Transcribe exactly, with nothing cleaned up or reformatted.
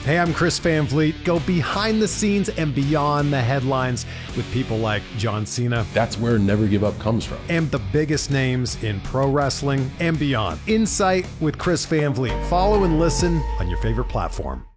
Hey, I'm Chris Van Vliet. Go behind the scenes and beyond the headlines with people like John Cena. That's where Never Give Up comes from. And the biggest names in pro wrestling and beyond. Insight with Chris Van Vliet. Follow and listen on your favorite platform.